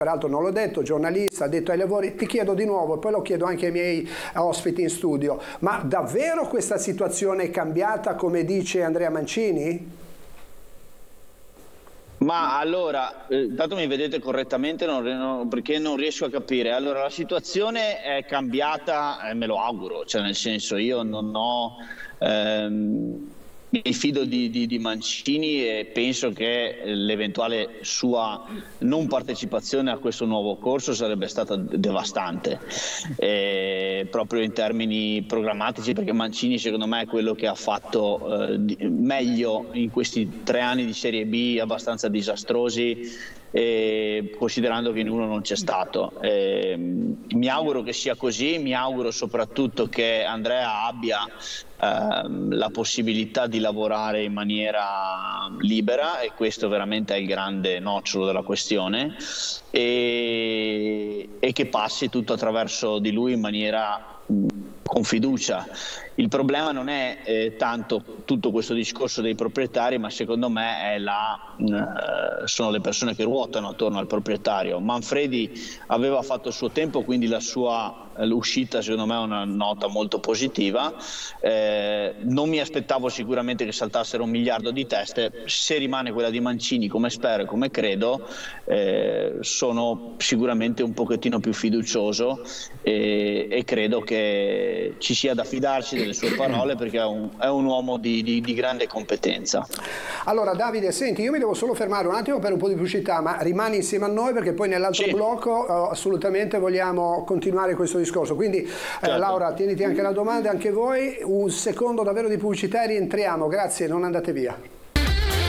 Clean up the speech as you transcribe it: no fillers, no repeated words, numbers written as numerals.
peraltro non l'ho detto, giornalista, addetto ai lavori. Ti chiedo di nuovo, e poi lo chiedo anche ai miei ospiti in studio, ma davvero questa situazione è cambiata come dice Andrea Mancini? Ma allora, tanto mi vedete correttamente perché non riesco a capire. Allora, la situazione è cambiata, me lo auguro, cioè nel senso io non ho... mi fido di Mancini e penso che l'eventuale sua non partecipazione a questo nuovo corso sarebbe stata devastante, proprio in termini programmatici, perché Mancini secondo me è quello che ha fatto meglio in questi 3 anni di Serie B abbastanza disastrosi, considerando che in uno non c'è stato. Mi auguro che sia così, mi auguro soprattutto che Andrea abbia la possibilità di lavorare in maniera libera, e questo veramente è il grande nocciolo della questione, e che passi tutto attraverso di lui in maniera con fiducia. Il problema non è tanto tutto questo discorso dei proprietari, ma secondo me è sono le persone che ruotano attorno al proprietario. Manfredi aveva fatto il suo tempo, quindi l'uscita secondo me è una nota molto positiva. Non mi aspettavo sicuramente che saltassero 1 miliardo di teste. Se rimane quella di Mancini, come spero e come credo, sono sicuramente un pochettino più fiducioso, e credo che ci sia da fidarci delle sue parole, perché è un uomo di grande competenza. Allora Davide, senti, io mi devo solo fermare un attimo per un po' di pubblicità, ma rimani insieme a noi perché poi nell'altro blocco assolutamente vogliamo continuare questo discorso. Quindi certo. Laura, tieniti anche la domanda, anche voi, un secondo davvero di pubblicità e rientriamo. Grazie, non andate via.